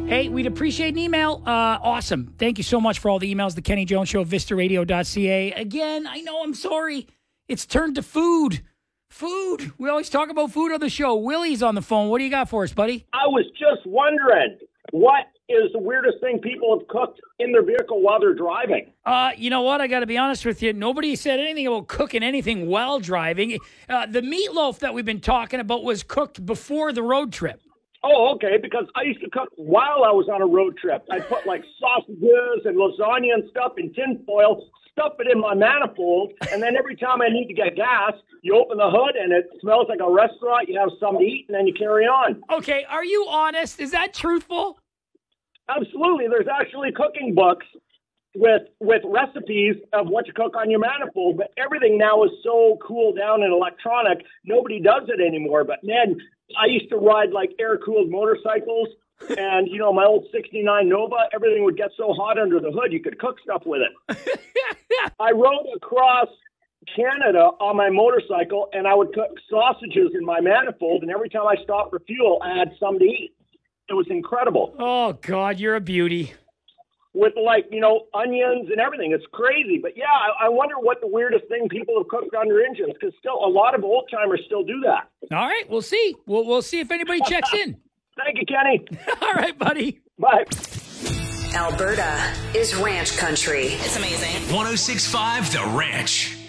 Hey, we'd appreciate an email. Awesome. Thank you so much for all the emails. The Kenny Jones Show, vistaradio.ca. Again, I know, I'm sorry. It's turned to food. Food. We always talk about food on the show. Willie's on the phone. What do you got for us, buddy? I was just wondering, what is the weirdest thing people have cooked in their vehicle while they're driving? You know what? I got to be honest with you. Nobody said anything about cooking anything while driving. The meatloaf that we've been talking about was cooked before the road trip. Oh, okay, because I used to cook while I was on a road trip. I put like sausages and lasagna and stuff in tin foil, stuff it in my manifold, and then every time I need to get gas, you open the hood and it smells like a restaurant, you have something to eat, and then you carry on. Okay, are you honest? Is that truthful? Absolutely. There's actually cooking books with recipes of what to cook on your manifold, but everything now is so cooled down and electronic, nobody does it anymore. But man, I used to ride like air-cooled motorcycles, and, you know, my old 69 Nova, everything would get so hot under the hood, you could cook stuff with it. I rode across Canada on my motorcycle, and I would cook sausages in my manifold, and every time I stopped for fuel, I had some to eat. It was incredible. Oh, God, you're a beauty. With, like, you know, onions and everything. It's crazy. But, yeah, I wonder what the weirdest thing people have cooked on their engines, because still a lot of old-timers still do that. All right, we'll see. We'll see if anybody checks in. Thank you, Kenny. All right, buddy. Bye. Alberta is ranch country. It's amazing. 106.5 The Ranch.